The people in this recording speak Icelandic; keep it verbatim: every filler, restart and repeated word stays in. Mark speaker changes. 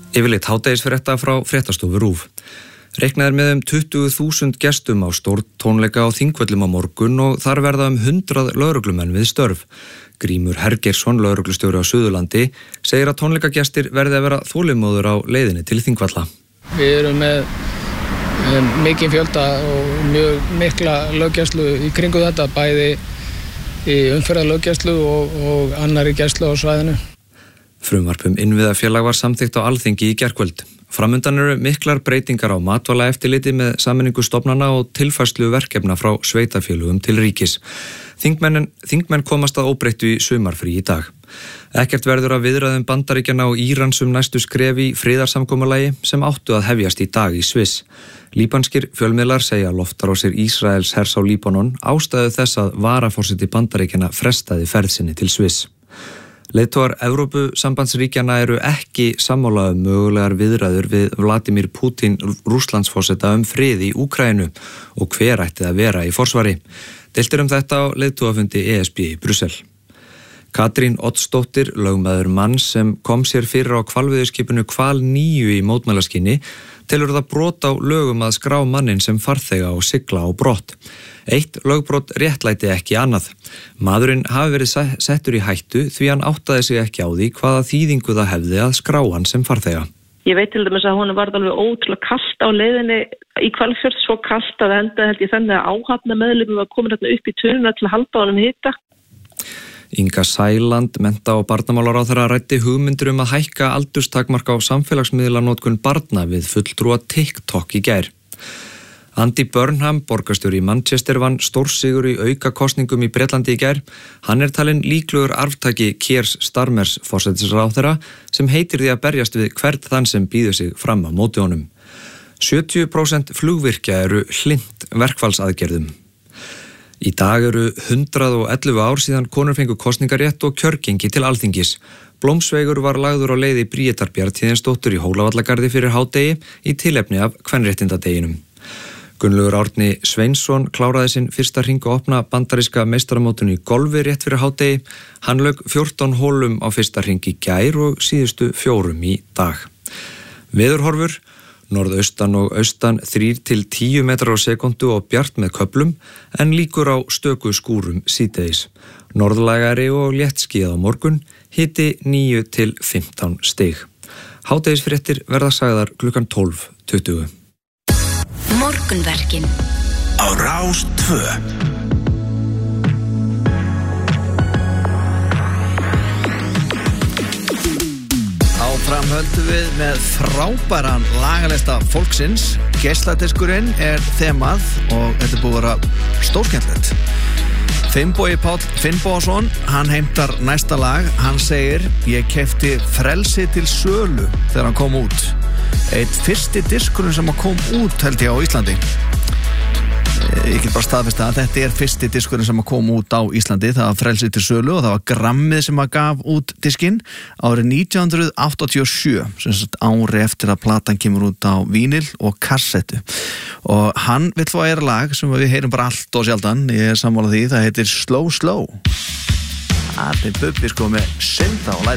Speaker 1: Yfirleitt hádegisfrétta frá fréttastofu RÚV. Reiknað er með um tuttugu þúsund gestum á stór tónleika á Þingvöllum á morgun og þar verða um hundrað lögreglumenn við störf. Grímur Hergeirsson, lögreglustjóri á Suðurlandi, segir að tónleikagestir verði að vera þolinmóðir á leiðinni til Þingvalla.
Speaker 2: Við erum með um, mikinn fjölda og mjög mikla löggæslu í kringu þetta, bæði í umferðarlöggæslu og, og annarri gæslu á svæðinu.
Speaker 1: Frumvarp um innviðafélag var samþykkt á Alþingi í gærkvöld. Framundan eru miklar breytingar á matvælaeftirliti með sameiningu stofnana og tilfærslu verkefna frá sveitarfélögum til ríkis. Þingmenn, þingmenn komast að óbreyttu í sumarfrí í dag. Ekkert verður að viðræðum Bandaríkjanna og Írans um næstu skref í friðarsamkomulagi sem áttu að hefjast í dag í Sviss. Líbanskir fjölmiðlar segja loftárásir Ísraels hers á Líbanon ástæðu þess að varaforseti Bandaríkjanna frestaði ferð sinni til Sviss. Leiðtogar Evrópusambandsríkjanna eru ekki sammála um mögulegar viðræður við Vladimir Putin Rússlandsforseta um frið í Úkraínu og hver ætti að vera í forsvari. Deilt er um þetta á leiðtogafundi E S B í Brussel. Katrín Oddsdóttir, lögmaður manns sem kom sér fyrir á hvalveiðiskipinu Hval níu í mótmælaskyni, telur það brot á lögum að skrá mannin sem farþega og sigla á brott. Eitt lögbrot réttlæti ekki annað. Maðurinn hafi verið settur í hættu því hann áttaði sig ekki á því hvaða þýðingu það hefði að skrá hann sem farþega.
Speaker 3: Ég veit til dæmis að hún var alveg ótrúlega kalt á leiðinni í Hvalfjörð, svo kalt að enda held ég þannig að áhafnarmeðlimur var komin hérna upp í tununa til að halda honum hita.
Speaker 1: Inga Sæland, mennta- og barnamálaráðherra, ræddi hugmyndir um að hækka aldurstakmark á samfélagsmiðlanotkun barna við fulltrúa TikTok í gær. Andy Burnham, borgarstjóri í Manchester, vann stórsigur í aukakosningum í Bretlandi í gær. Hann er talinn líklegur arftaki Keir Starmers forsætisráðherra sem heitir því að berjast við hvern þann sem býður sig fram á móti honum. sjötíu prósent flugvirkja eru hlynnt verkfallsaðgerðum. Í dag eru hundrað og ellefu ár síðan konur fengu kosningarétt og kjörgengi til Alþingis. Blómsveigur var lagður á leið í Bríetarbjarg Tíðinsdóttur í Hólavallagarði fyrir hádegi í tilefni af kvenréttindadeginum. Gunnlaugur Árni Sveinsson kláraði sinn fyrsta hring og opna bandaríska meistaramótinu í golfi rétt fyrir hádegi. Hann lauk fjórtán hólum á fyrsta hring í gær og síðustu fjórum í dag. Veðurhorfur: norðaustan og austan þrír til tíu metrar á sekundu og bjart með köflum en líkur á stöku skúrum síðdegis. Norðlægari og léttskýjað á morgun, hiti níu til fimmtán stig. Hádegisfréttir verða sagðar klukkan tólf tuttugu.
Speaker 4: Morgunverkin
Speaker 5: á Rás tvö.
Speaker 6: Áfram höldum við með frábæran lagalista fólksins. Geisladiskurinn er þemað og þetta er búið að vera stórskemmtilegt. Finnbogi Páll Finnbogason, hann heimtar næsta lag. Hann segir: ég keypti Frelsi til sölu þegar hann kom út. Eitt fyrsti diskurinn sem kom út held ég á Íslandi. Ég get bara staðfesta að þetta er fyrsti diskurinn sem kom út á Íslandi. Það var Frelsi til sölu og það var Grammið sem gaf út diskinn árið nítján hundruð áttatíu og sjö, sem sagt ári eftir að platan kemur út á vínil og kassettu. Og hann vill fá að lag sem við heyrum bara allt og sjaldan. Ég er sammála því, það heitir Slow Slow. Það er Bubbi sko með synda og læti.